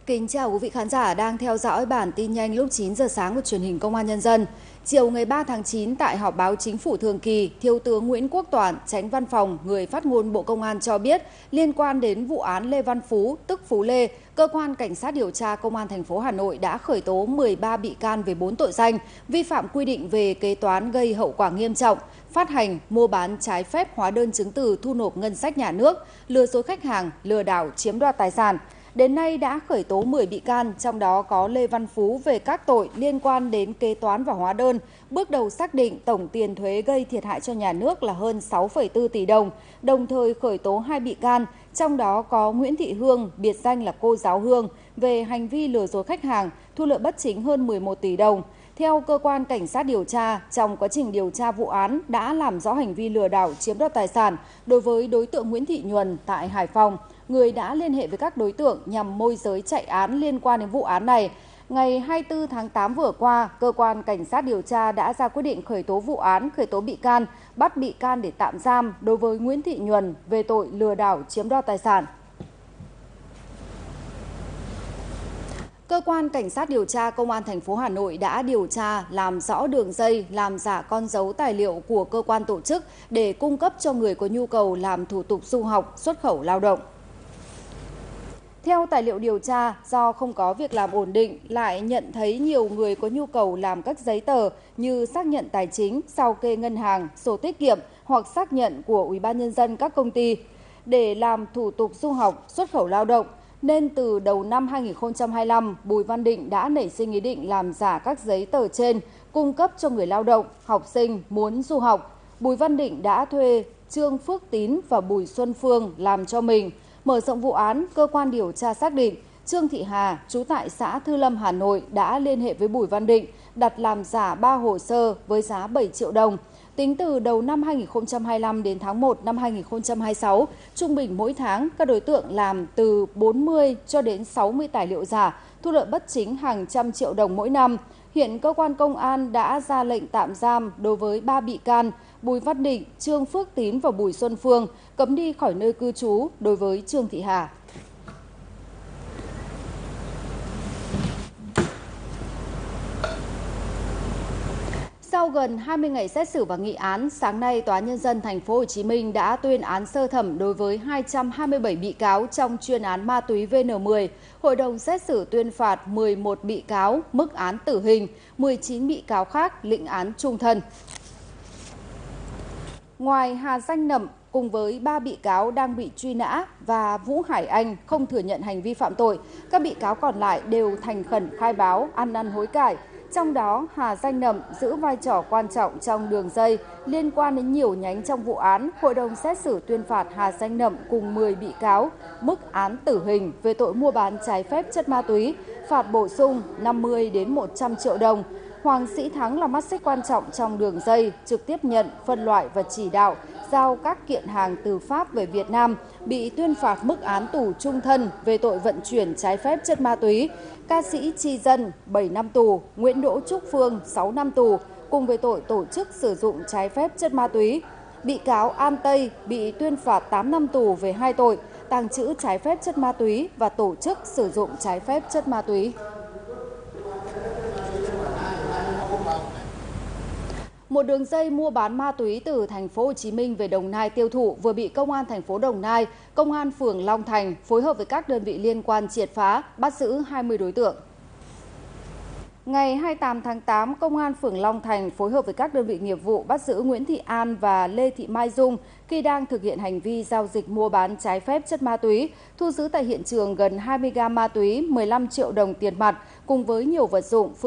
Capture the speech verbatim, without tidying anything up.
Kính chào quý vị khán giả đang theo dõi bản tin nhanh lúc chín giờ sáng của truyền hình Công an Nhân dân. Chiều ngày ba tháng chín tại họp báo chính phủ thường kỳ, Thiếu tướng Nguyễn Quốc Toản, Chánh Văn phòng, người phát ngôn Bộ Công an cho biết, liên quan đến vụ án Lê Văn Phú, tức Phú Lê, cơ quan cảnh sát điều tra Công an thành phố Hà Nội đã khởi tố mười ba bị can về bốn tội danh: vi phạm quy định về kế toán gây hậu quả nghiêm trọng, phát hành, mua bán trái phép hóa đơn chứng từ thu nộp ngân sách nhà nước, lừa dối khách hàng, lừa đảo chiếm đoạt tài sản. Đến nay đã khởi tố mười bị can, trong đó có Lê Văn Phú về các tội liên quan đến kế toán và hóa đơn. Bước đầu xác định tổng tiền thuế gây thiệt hại cho nhà nước là hơn sáu phẩy bốn tỷ đồng, đồng thời khởi tố hai bị can, trong đó có Nguyễn Thị Hương, biệt danh là cô giáo Hương, về hành vi lừa dối khách hàng, thu lợi bất chính hơn mười một tỷ đồng. Theo cơ quan cảnh sát điều tra, trong quá trình điều tra vụ án đã làm rõ hành vi lừa đảo chiếm đoạt tài sản đối với đối tượng Nguyễn Thị Nhuần tại Hải Phòng, người đã liên hệ với các đối tượng nhằm môi giới chạy án liên quan đến vụ án này. Ngày hai mươi tư tháng tám vừa qua, cơ quan cảnh sát điều tra đã ra quyết định khởi tố vụ án, khởi tố bị can, bắt bị can để tạm giam đối với Nguyễn Thị Nhuần về tội lừa đảo chiếm đoạt tài sản. Cơ quan cảnh sát điều tra Công an thành phố Hà Nội đã điều tra làm rõ đường dây làm giả con dấu tài liệu của cơ quan tổ chức để cung cấp cho người có nhu cầu làm thủ tục du học, xuất khẩu lao động. Theo tài liệu điều tra, do không có việc làm ổn định, lại nhận thấy nhiều người có nhu cầu làm các giấy tờ như xác nhận tài chính, sao kê ngân hàng, sổ tiết kiệm hoặc xác nhận của Ủy ban nhân dân các công ty để làm thủ tục du học, xuất khẩu lao động, nên từ đầu năm hai nghìn không trăm hai mươi lăm, Bùi Văn Định đã nảy sinh ý định làm giả các giấy tờ trên, cung cấp cho người lao động, học sinh muốn du học. Bùi Văn Định đã thuê Trương Phước Tín và Bùi Xuân Phương làm cho mình. Mở rộng vụ án, cơ quan điều tra xác định Trương Thị Hà, trú tại xã Thư Lâm, Hà Nội, đã liên hệ với Bùi Văn Định, đặt làm giả ba hồ sơ với giá bảy triệu đồng. Tính từ đầu năm hai nghìn không trăm hai mươi lăm đến tháng một năm hai nghìn không trăm hai mươi sáu, trung bình mỗi tháng các đối tượng làm từ bốn mươi cho đến sáu mươi tài liệu giả, thu lợi bất chính hàng trăm triệu đồng mỗi năm. Hiện cơ quan công an đã ra lệnh tạm giam đối với ba bị can Bùi Văn Định, Trương Phước Tín và Bùi Xuân Phương, cấm đi khỏi nơi cư trú đối với Trương Thị Hà. Sau gần hai mươi ngày xét xử và nghị án, sáng nay Tòa Nhân dân thành phố Hồ Chí Minh đã tuyên án sơ thẩm đối với hai trăm hai mươi bảy bị cáo trong chuyên án ma túy V N mười. Hội đồng xét xử tuyên phạt mười một bị cáo mức án tử hình, mười chín bị cáo khác lĩnh án chung thân. Ngoài Hà Danh Nậm cùng với ba bị cáo đang bị truy nã và Vũ Hải Anh không thừa nhận hành vi phạm tội, các bị cáo còn lại đều thành khẩn khai báo, ăn năn hối cải. Trong đó, Hà Danh Nậm giữ vai trò quan trọng trong đường dây liên quan đến nhiều nhánh trong vụ án. Hội đồng xét xử tuyên phạt Hà Danh Nậm cùng mười bị cáo mức án tử hình về tội mua bán trái phép chất ma túy, phạt bổ sung năm mươi đến một trăm triệu đồng. Hoàng Sĩ Thắng là mắt xích quan trọng trong đường dây, trực tiếp nhận, phân loại và chỉ đạo giao các kiện hàng từ Pháp về Việt Nam, bị tuyên phạt mức án tù chung thân về tội vận chuyển trái phép chất ma túy. Ca sĩ Chi Dân bảy năm tù, Nguyễn Đỗ Trúc Phương sáu năm tù, cùng với tội tổ chức sử dụng trái phép chất ma túy. Bị cáo An Tây bị tuyên phạt tám năm tù về hai tội tàng trữ trái phép chất ma túy và tổ chức sử dụng trái phép chất ma túy. Một đường dây mua bán ma túy từ thành phố Hồ Chí Minh về Đồng Nai tiêu thụ vừa bị Công an thành phố Đồng Nai, Công an phường Long Thành phối hợp với các đơn vị liên quan triệt phá, bắt giữ hai mươi đối tượng. Ngày hai mươi tám tháng tám, Công an phường Long Thành phối hợp với các đơn vị nghiệp vụ bắt giữ Nguyễn Thị An và Lê Thị Mai Dung khi đang thực hiện hành vi giao dịch mua bán trái phép chất ma túy, thu giữ tại hiện trường gần hai mươi gam ma túy, mười lăm triệu đồng tiền mặt cùng với nhiều vật dụng